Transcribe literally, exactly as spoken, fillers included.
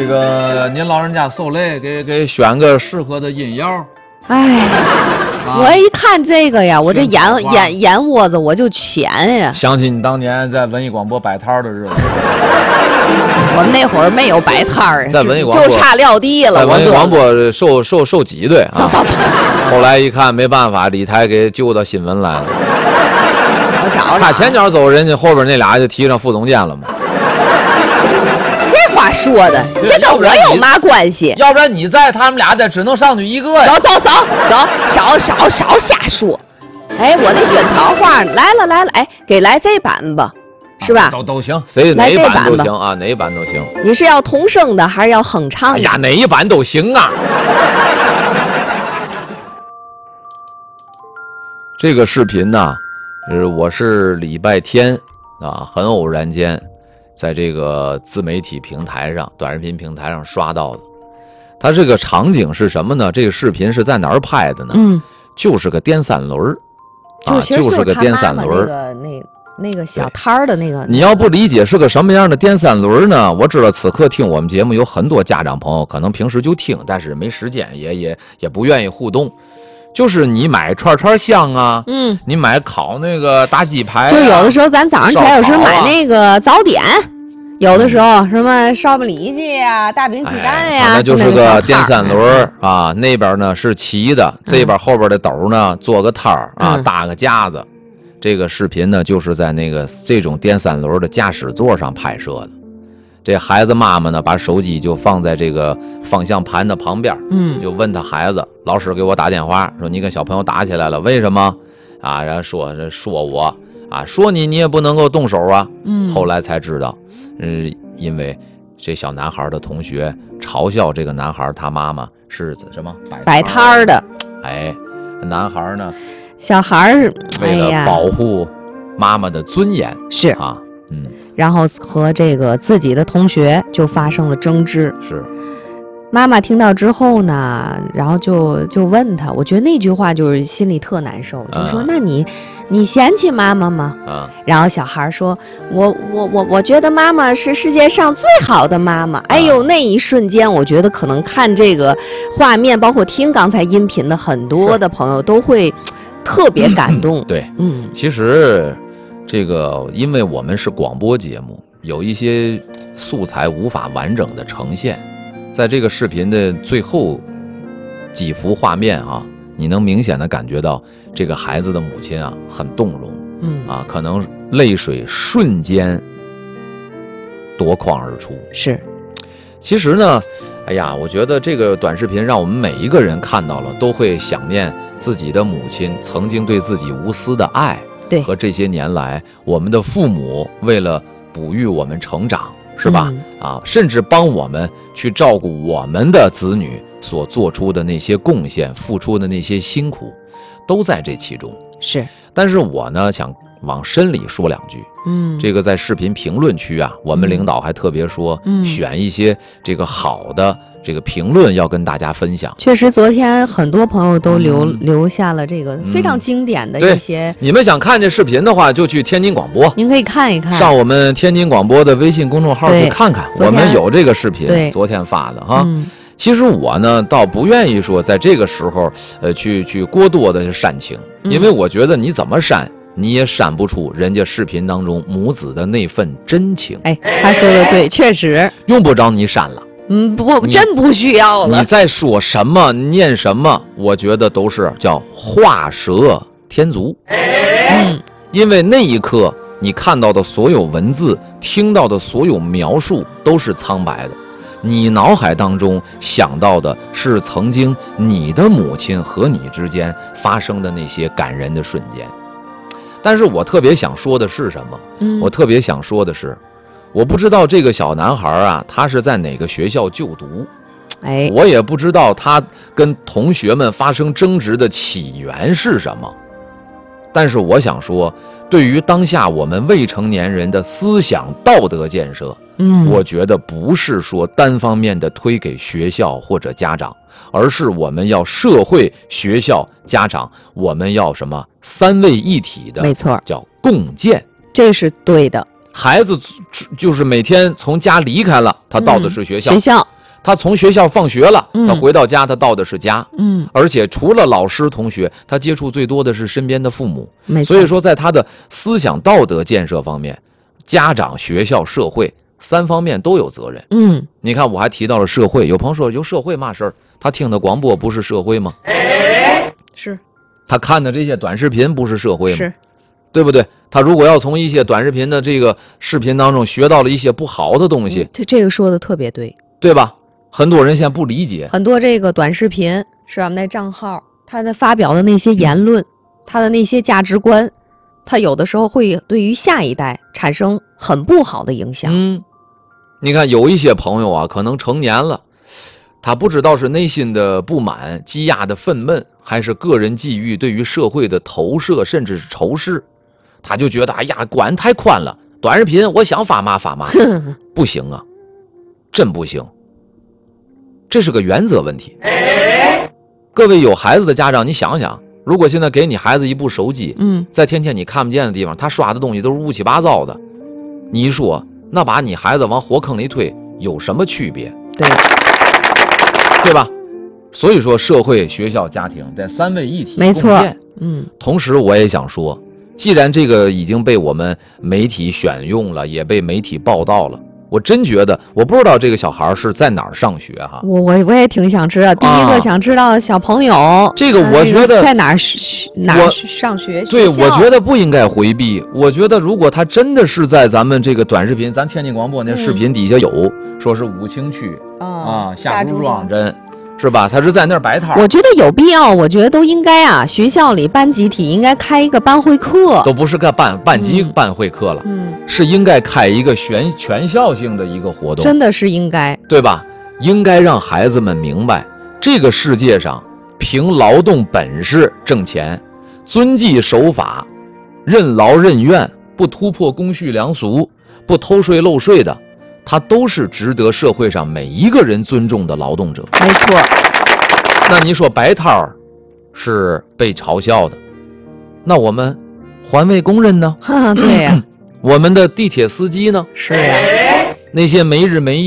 个您老人家受累，给给选个适合的音药。 哎， 啊、 我一看这个呀，我这眼眼眼窝子我就浅呀。 想起你当年在文艺广播摆摊的日子。 我们那会儿没有摆摊儿， 在文艺广播就差撂地了。 在文艺广播受受受挤兑啊。 走走走。 后来一看没办法，李台给救到新闻来了。 我找找。 他前脚走，人家后边那俩就提上副总监了嘛。 这话说的，这跟我有嘛关系？ 要不然你在，他们俩在，只能上去一个呀。 走走走走，少少少瞎说。哎，我的选桃花来了来了，哎，给来这版吧。是吧？ 啊、都都行，谁哪一版都行啊，哪一版都行。 你是要童声的还是要哼唱的？ 哎呀，哪一版都行啊。这个视频呢，呃，我是礼拜天啊，很偶然间，在这个自媒体平台上、短视频平台上刷到的。它这个场景是什么呢？这个视频是在哪儿拍的呢？ 嗯， 就是个电三轮啊，就是个电三轮。 那个那。那个小摊儿的那个， 你要不理解是个什么样的电三轮呢？我知道此刻听我们节目有很多家长朋友，可能平时就听，但是没时间，也也也不愿意互动。就是你买串串香啊， 嗯， 你买烤那个大鸡排、啊， 就有的时候咱早上起来有时候买那个早点，有的时候什么烧饼里脊呀、大饼鸡蛋呀、 哎，那就是个电三轮啊。那边呢是齐的，这边后边的斗呢做个摊儿啊，搭个架子。这个视频呢，就是在那个这种电三轮的驾驶座上拍摄的。这孩子妈妈呢，把手机就放在这个方向盘的旁边， 嗯， 就问他孩子：“老师给我打电话，说你跟小朋友打起来了，为什么？”啊，然后说说我啊，说你你也不能够动手啊。 嗯， 后来才知道，嗯，因为这小男孩的同学嘲笑这个男孩他妈妈是什么摆摊的。 哎，男孩呢？ 小孩儿为了保护妈妈的尊严， 是啊，嗯， 然后和这个自己的同学就发生了争执。 是， 妈妈听到之后呢，然后就就问他，我觉得那句话就是心里特难受，就说、 啊、 那你你嫌弃妈妈吗？ 啊， 然后小孩说，我我我我觉得妈妈是世界上最好的妈妈。哎呦，那一瞬间，我觉得可能看这个画面，包括听刚才音频的很多的朋友都会。特别感动、嗯， 对， 嗯， 其实这个，因为我们是广播节目，有一些素材无法完整的呈现，在这个视频的最后几幅画面啊，你能明显的感觉到这个孩子的母亲啊很动容， 嗯啊，可能泪水瞬间夺眶而出。 是， 其实呢，哎呀，我觉得这个短视频让我们每一个人看到了，都会想念自己的母亲曾经对自己无私的爱， 对， 和这些年来我们的父母为了哺育我们成长，是吧？ 嗯、 啊，甚至帮我们去照顾我们的子女所做出的那些贡献、付出的那些辛苦，都在这其中。 是， 但是我呢，想往深里说两句。 嗯， 这个在视频评论区啊，我们领导还特别说， 嗯， 选一些这个好的这个评论要跟大家分享。 确实，昨天很多朋友都留、嗯、留下了这个非常经典的一些。 嗯、你们想看这视频的话，就去天津广播， 您可以看一看， 上我们天津广播的微信公众号去看看，我们有这个视频， 对， 昨天发的哈。 嗯， 其实我呢，倒不愿意说在这个时候，呃，去去过多的煽情，因为我觉得你怎么煽。你也闪不出人家视频当中母子的那份真情。 哎，他说的对，确实用不着你闪了。 嗯，不，真不需要了。 你在说什么，念什么，我觉得都是叫画蛇添足。 嗯， 因为那一刻你看到的所有文字，听到的所有描述都是苍白的。你脑海当中想到的是曾经你的母亲和你之间发生的那些感人的瞬间。但是我特别想说的是什么？ 嗯， 我特别想说的是，我不知道这个小男孩啊，他是在哪个学校就读， 哎， 我也不知道他跟同学们发生争执的起源是什么。但是我想说，对于当下我们未成年人的思想道德建设， 嗯， 我觉得不是说单方面的推给学校或者家长，而是我们要社会、学校、家长，我们要什么三位一体的， 没错， 叫共建， 这是对的。 孩子就是每天从家离开了，他到的是学校， 嗯、学校他从学校放学了， 嗯他回到家，他到的是家。 嗯， 而且除了老师、同学，他接触最多的是身边的父母。 没错。 所以说，在他的思想道德建设方面，家长、学校、社会三方面都有责任。 嗯， 你看，我还提到了社会，有朋友说有社会嘛事儿？他听的广播不是社会吗？ 是。 他看的这些短视频不是社会吗？ 是。 对不对？他如果要从一些短视频的这个视频当中学到了一些不好的东西， 这、嗯、这个说的特别对， 对吧？很多人现在不理解， 很多这个短视频是吧？那账号他的发表的那些言论，他的那些价值观，他有的时候会对于下一代产生很不好的影响。 嗯，你看有一些朋友啊，可能成年了，他不知道是内心的不满、积压的愤懑，还是个人际遇对于社会的投射，甚至是仇视。他就觉得哎呀，管太宽了，短视频我想发嘛发嘛，不行啊，真不行，这是个原则问题。各位有孩子的家长，你想想，如果现在给你孩子一部手机， 嗯， 在天天你看不见的地方，他刷的东西都是乌七八糟的，你说那把你孩子往火坑里推有什么区别？ 对， 对吧？所以说，社会、学校、家庭在三位一体没错。 嗯，同时我也想说，既然这个已经被我们媒体选用了，也被媒体报道了，我真觉得，我不知道这个小孩是在哪儿上学哈。 我我我也挺想知道，第一个想知道小朋友，啊、 这个我觉得在哪儿哪儿上学？ 对，我觉得不应该回避。我觉得如果他真的是在咱们这个短视频，咱天津广播那视频底下有、嗯、说是武清区、嗯、啊夏竹庄镇。是吧？他是在那儿摆摊。 我觉得有必要，我觉得都应该啊。学校里班集体应该开一个班会课， 都不是个班班级班会课了， 嗯， 是应该开一个全全校性的一个活动， 真的是应该， 对吧？应该让孩子们明白，这个世界上凭劳动本事挣钱，遵纪守法，任劳任怨，不突破公序良俗，不偷税漏税的。他都是值得社会上每一个人尊重的劳动者。 没错。 那你说摆摊儿是被嘲笑的，那我们环卫工人呢？ 对呀、啊， 我们的地铁司机呢？ 是呀、啊， 那些没日没夜